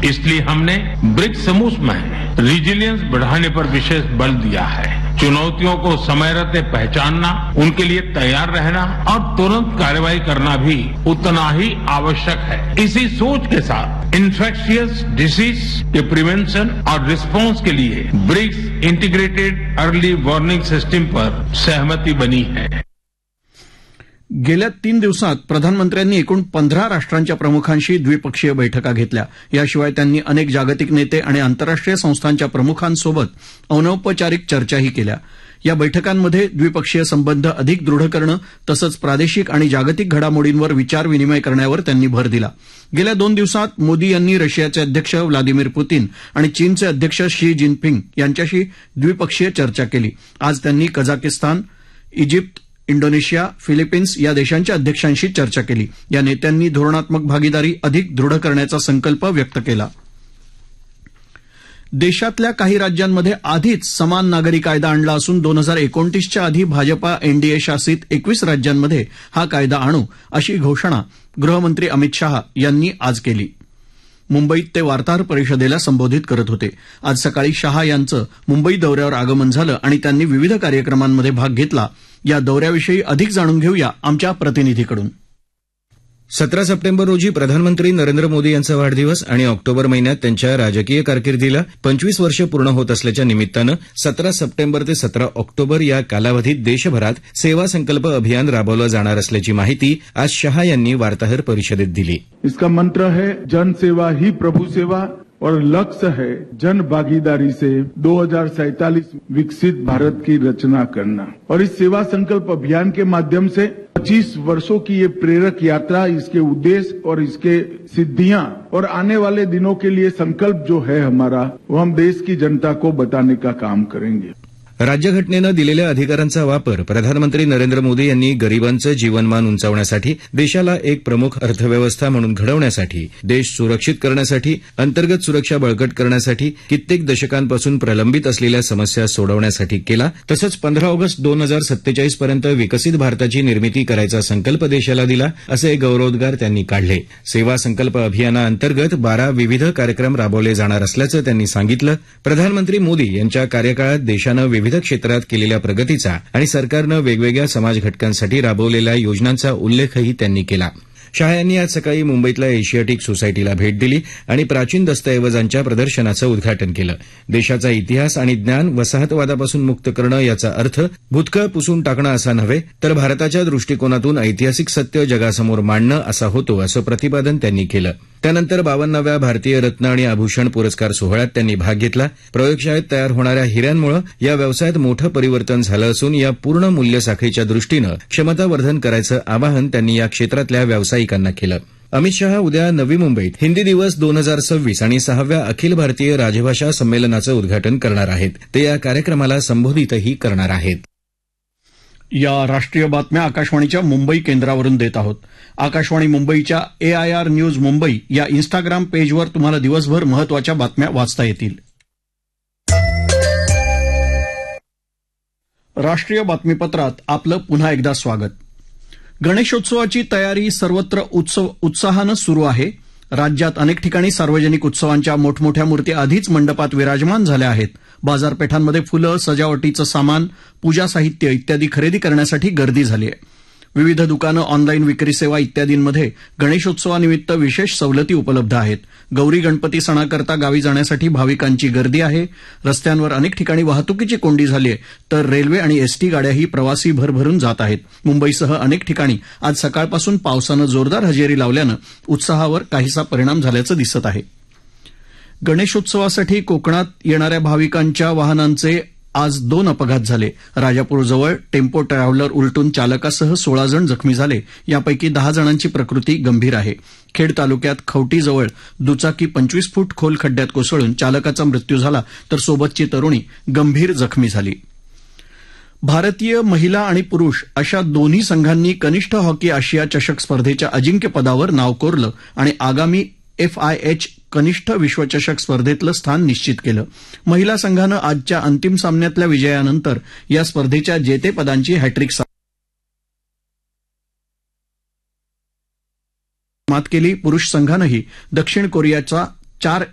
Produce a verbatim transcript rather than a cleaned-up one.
इसलिए हमने ब्रिक्स समूह में रिजिलियंस बढ़ाने पर विशेष बल दिया है। चुनौतियों को समय रहते पहचानना, उनके लिए तैयार रहना और तुरंत कार्रवाई करना भी उतना ही आवश्यक है। इसी सोच के साथ इन्फेक्शियस डिसीज के प्रिवेंशन और रिस्पांस के लिए BRICS integrated early warning system पर सहमति बनी है। गेल्या तीन दिवसात प्रधानमंत्र्यांनी एकूण पंधरा राष्ट्रांच्या प्रमुखांशी द्विपक्षीय बैठका घेतल्या. याशिवाय त्यांनी अनेक जागतिक नेते आणि आंतरराष्ट्रीय संस्थांच्या प्रमुखांसोबत अनौपचारिक चर्चाही केल्या. या बैठकांमध्ये द्विपक्षीय संबंध अधिक दृढ करणं तसंच प्रादेशिक आणि जागतिक घडामोडींवर विचार विनिमय करण्यावर त्यांनी भर दिला. गेल्या दोन दिवसात मोदी यांनी रशियाचे अध्यक्ष व्लादिमीर पुतीन आणि चीनचे अध्यक्ष शी जिनपिंग यांच्याशी द्विपक्षीय चर्चा केली. आज त्यांनी कझाकिस्तान, इजिप्त, इंडोनेशिया, फिलिपिन्स या देशांच्या अध्यक्षांशी चर्चा केली. या नेत्यांनी धोरणात्मक भागीदारी अधिक दृढ करण्याचा संकल्प व्यक्त केला. देशातल्या काही राज्यांमध्ये आधीच समान नागरी कायदा आणला असून दोन हजार एकोणतीसच्या आधी भाजपा एनडीए शासित एकवीस राज्यांमध्ये हा कायदा आणू अशी घोषणा गृहमंत्री अमित शहा यांनी आज केली. मुंबईत ते वार्ताहर परिषदेला संबोधित करत होते. आज सकाळी शहा यांचं मुंबई दौऱ्यावर आगमन झालं आणि त्यांनी विविध कार्यक्रमांमध्ये भाग घेतला. या दौऱ्याविषयी अधिक जाणून घेऊया आमच्या प्रतिनिधीकडून. सतरा सप्टेंबर रोजी प्रधानमंत्री नरेंद्र मोदी यांचा वाढदिवस आणि ऑक्टोबर महिन्यात त्यांच्या राजकीय कारकिर्दीला पंचवीस वर्ष पूर्ण होत असल्याच्या निमित्तानं सतरा सप्टेंबर ते सतरा ऑक्टोबर या कालावधीत देशभरात सेवा संकल्प अभियान राबवलं जाणार असल्याची माहिती आज शहा यांनी वार्ताहर परिषदेत दिली. इसका मंत्र है जनसेवा ही प्रभु सेवा और लक्ष्य है जन भागीदारी से दो हजार सैंतालीस विकसित भारत की रचना करना. और इस सेवा संकल्प अभियान के माध्यम से पच्चीस वर्षों की ये प्रेरक यात्रा, इसके उद्देश्य और इसके सिद्धियां और आने वाले दिनों के लिए संकल्प जो है हमारा, वो हम देश की जनता को बताने का काम करेंगे. राज्यघटनेनं दिलेल्या अधिकारांचा वापर प्रधानमंत्री नरेंद्र मोदी यांनी गरिबांचं जीवनमान उंचावण्यासाठी, देशाला एक प्रमुख अर्थव्यवस्था म्हणून घडवण्यासाठी, देश सुरक्षित करण्यासाठी, अंतर्गत सुरक्षा बळकट करण्यासाठी, कित्येक दशकांपासून प्रलंबित असलेल्या समस्या सोडवण्यासाठी केला. तसंच पंधरा ऑगस्ट दोन हजार सत्तेचाळीस पर्यंत विकसित भारताची निर्मिती करायचा संकल्प देशाला दिला, असे गौरवोद्गार त्यांनी काढले. सेवा संकल्प अभियानाअंतर्गत बारा विविध कार्यक्रम राबवले जाणार असल्याचं त्यांनी सांगितलं. प्रधानमंत्री मोदी यांच्या कार्यकाळात देशानं विविध क्षेत्रात केलेल्या प्रगतीचा आणि सरकारनं वेगवेगळ्या समाज घटकांसाठी राबवलेल्या योजनांचा उल्लेखही त्यांनी केला. शहा यांनी आज सकाळी मुंबईतल्या एशियाटिक सोसायटीला भेट दिली आणि प्राचीन दस्तऐवजांच्या प्रदर्शनाचं उद्घाटन केलं. देशाचा इतिहास आणि ज्ञान वसाहतवादापासून मुक्त करणं याचा अर्थ भूतकाळ पुसून टाकणं असा नव्हे, तर भारताच्या दृष्टिकोनातून ऐतिहासिक सत्य जगासमोर मांडणं असा होतो, असं प्रतिपादन त्यांनी केलं. त्यानंतर बावन्नाव्या भारतीय रत्न आणि आभूषण पुरस्कार सोहळ्यात त्यांनी भाग घेतला. प्रयोगशाळेत तयार होणाऱ्या हिऱ्यांमुळे या व्यवसायात मोठं परिवर्तन झालं असून या पूर्ण मूल्य साखळीच्या दृष्टीनं क्षमतावर्धन करायचं आवाहन त्यांनी या क्षेत्रातल्या व्यावसायिकांना केलं. अमित शहा उद्या नवी मुंबईत हिंदी दिवस दोन हजार सव्वीस आणि सहाव्या अखिल भारतीय राजभाषा संमेलनाचं उद्घाटन करणार आहेत. ते या कार्यक्रमाला संबोधितही करणार आहेत. या राष्ट्रीय बातम्या आकाशवाणीच्या मुंबई केंद्रावरून देत आहोत. आकाशवाणी मुंबईच्या एआयआर न्यूज मुंबई या इन्स्टाग्राम पेजवर तुम्हाला दिवसभर महत्वाच्या बातम्या वाचता येतील. राष्ट्रीय बातमीपत्रात आपलं पुन्हा एकदा स्वागत. गणेशोत्सवाची तयारी सर्वत्र उत्सव उत्साहानं सुरू आहे. राज्यात अनेक ठिकाणी सार्वजनिक उत्सवांच्या मोठमोठ्या मूर्ती आधीच मंडपात विराजमान झाल्या आहेत. बाजारपेठांमध्ये फुलं, सजावटीचं सामान, पूजा साहित्य इत्यादी खरेदी करण्यासाठी गर्दी झाली आहे. विविध दुकानं, ऑनलाईन विक्री सेवा इत्यादींमध्ये गणेशोत्सवानिमित्त विशेष सवलती उपलब्ध आहेत. गौरी गणपती सणाकरता गावी जाण्यासाठी भाविकांची गर्दी आहे. रस्त्यांवर अनेक ठिकाणी वाहतुकीची कोंडी झाली आहे, तर रेल्वे आणि एसटी गाड्याही प्रवासी भरभरून जात आहेत. मुंबईसह अनेक ठिकाणी आज सकाळपासून पावसानं जोरदार हजेरी लावल्यानं उत्साहावर काहीसा परिणाम झाल्याचं दिसत आहे. गणेशोत्सवासाठी कोकणात येणाऱ्या भाविकांच्या वाहनांचे आज दोन अपघात झाले. राजापूरजवळ टेम्पो ट्रॅव्हलर उलटून चालकासह सोळा जण जखमी झाले. यापैकी दहा जणांची प्रकृती गंभीर आहे. खेड तालुक्यात खवटीजवळ दुचाकी पंचवीस फूट खोल खड्ड्यात कोसळून चालकाचा मृत्यू झाला, तर सोबतची तरुणी गंभीर जखमी झाली. भारतीय महिला आणि पुरुष अशा दोन्ही संघांनी कनिष्ठ हॉकी आशिया चषक स्पर्धेच्या अजिंक्यपदावर नाव कोरलं आणि आगामी एफआयएच कनिष्ठ विश्वचषक स्पर्धेतलं स्थान निश्चित केलं. महिला संघानं आजच्या अंतिम सामन्यातल्या विजयानंतर या स्पर्धेच्या जेतेपदांची हॅट्रिक मात केली. पुरुष संघानंही दक्षिण कोरियाचा चार